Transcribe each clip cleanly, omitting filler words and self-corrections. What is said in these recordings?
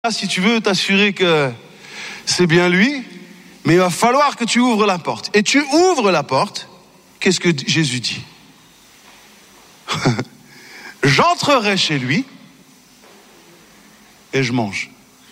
si tu veux t'assurer que c'est bien lui, mais il va falloir que tu ouvres la porte. Et tu ouvres la porte, qu'est-ce que Jésus dit? J'entrerai chez lui et je mange.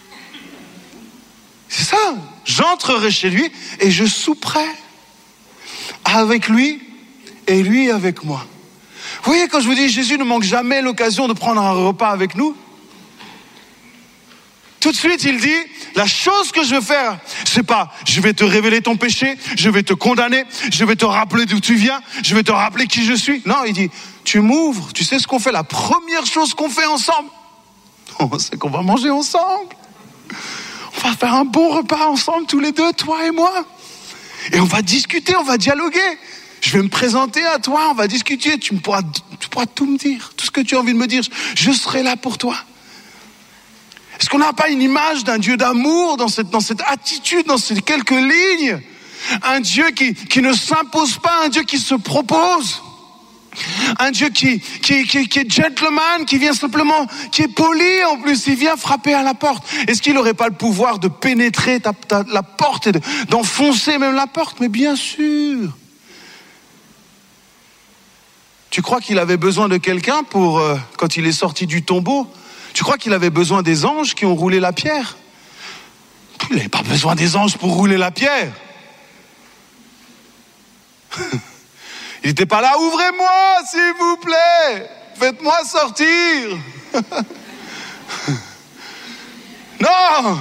C'est ça, j'entrerai chez lui et je souperai avec lui et lui avec moi. Vous voyez, quand je vous dis Jésus ne manque jamais l'occasion de prendre un repas avec nous, tout de suite, il dit, la chose que je veux faire, c'est pas, je vais te révéler ton péché, je vais te condamner, je vais te rappeler d'où tu viens, je vais te rappeler qui je suis. Non, il dit, tu m'ouvres, tu sais ce qu'on fait, la première chose qu'on fait ensemble, c'est qu'on va manger ensemble. On va faire un bon repas ensemble, tous les deux, toi et moi. Et on va discuter, on va dialoguer. Je vais me présenter à toi, on va discuter, tu pourras tout me dire, tout ce que tu as envie de me dire, je serai là pour toi. Est-ce qu'on n'a pas une image d'un Dieu d'amour dans cette attitude, dans ces quelques lignes? Un Dieu qui ne s'impose pas, un Dieu qui se propose. Un Dieu qui est gentleman, qui vient simplement, qui est poli en plus, il vient frapper à la porte. Est-ce qu'il n'aurait pas le pouvoir de pénétrer la porte et d'enfoncer même la porte? Mais bien sûr. Tu crois qu'il avait besoin de quelqu'un pour, quand il est sorti du tombeau? Tu crois qu'il avait besoin des anges qui ont roulé la pierre? Il n'avait pas besoin des anges pour rouler la pierre. Il n'était pas là, ouvrez-moi s'il vous plaît, faites-moi sortir. Non,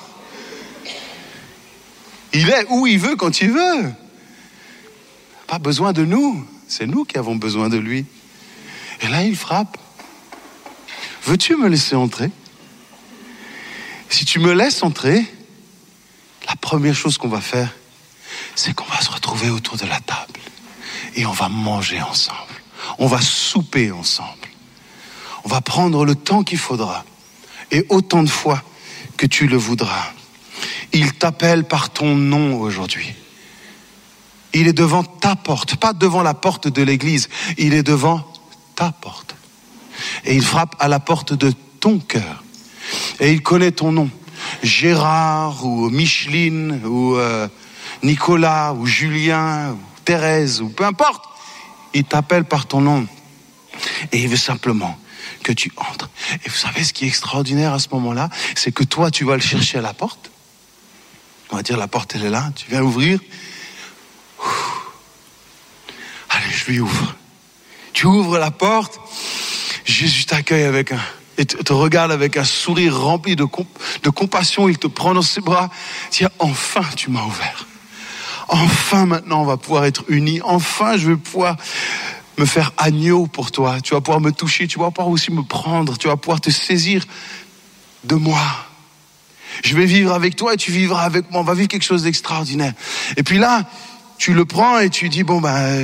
il est où il veut quand il veut. Pas besoin de nous, c'est nous qui avons besoin de lui. Et là il frappe. Veux-tu me laisser entrer? Si tu me laisses entrer, la première chose qu'on va faire, c'est qu'on va se retrouver autour de la table. Et on va manger ensemble. On va souper ensemble. On va prendre le temps qu'il faudra. Et autant de fois que tu le voudras. Il t'appelle par ton nom aujourd'hui. Il est devant ta porte, pas devant la porte de l'église. Il est devant ta porte. Et il frappe à la porte de ton cœur. Et il connaît ton nom. Gérard, ou Micheline, ou Nicolas, ou Julien, ou Thérèse, ou peu importe. Il t'appelle par ton nom. Et il veut simplement que tu entres. Et vous savez ce qui est extraordinaire à ce moment-là? C'est que toi, tu vas le chercher à la porte. On va dire, la porte, elle est là. Tu viens ouvrir. Allez, je lui ouvre. Tu ouvres la porte. Jésus t'accueille et te regarde avec un sourire rempli de compassion. Il te prend dans ses bras. Tiens, enfin, tu m'as ouvert. Enfin, maintenant, on va pouvoir être unis. Enfin, je vais pouvoir me faire agneau pour toi. Tu vas pouvoir me toucher. Tu vas pouvoir aussi me prendre. Tu vas pouvoir te saisir de moi. Je vais vivre avec toi et tu vivras avec moi. On va vivre quelque chose d'extraordinaire. Et puis là, tu le prends et tu dis, bon,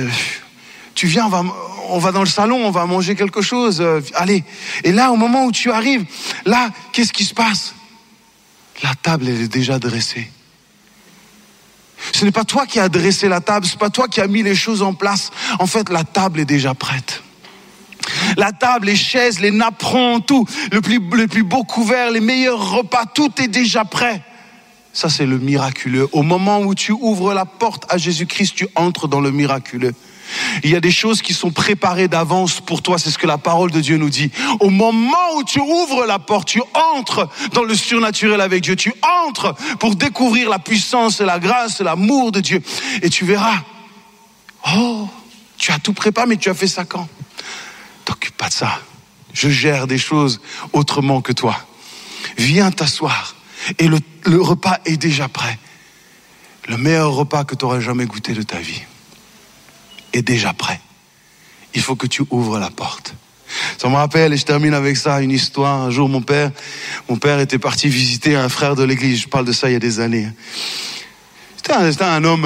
tu viens, on va dans le salon, on va manger quelque chose. Allez. Et là, au moment où tu arrives, là, qu'est-ce qui se passe? La table, elle est déjà dressée. Ce n'est pas toi qui as dressé la table, c'est pas toi qui as mis les choses en place. En fait, la table est déjà prête. La table, les chaises, les napperons, tout, le plus beau couvert, les meilleurs repas, tout est déjà prêt. Ça, c'est le miraculeux. Au moment où tu ouvres la porte à Jésus-Christ, tu entres dans le miraculeux. Il y a des choses qui sont préparées d'avance pour toi, c'est ce que la parole de Dieu nous dit. Au moment où tu ouvres la porte, tu entres dans le surnaturel avec Dieu. Tu entres pour découvrir la puissance et la grâce et l'amour de Dieu. Et tu verras, oh, tu as tout préparé, mais tu as fait ça quand? T'occupe pas de ça. Je gère des choses autrement que toi. Viens t'asseoir et le repas est déjà prêt. Le meilleur repas que tu auras jamais goûté de ta vie est déjà prêt. Il faut que tu ouvres la porte. Ça me rappelle, et je termine avec ça, une histoire. Un jour, mon père était parti visiter un frère de l'église. Je parle de ça il y a des années. C'était un homme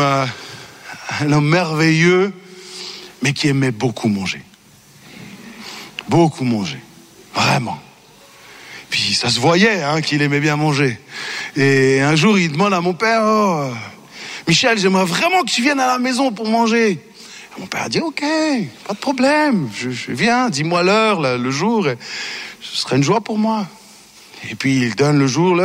merveilleux, mais qui aimait beaucoup manger. Beaucoup manger. Vraiment. Puis ça se voyait qu'il aimait bien manger. Et un jour, il demande à mon père, oh, Michel, j'aimerais vraiment que tu viennes à la maison pour manger. Et mon père a dit, ok, pas de problème, je viens, dis-moi l'heure, le jour, et ce serait une joie pour moi. Et puis il donne le jour, l'heure.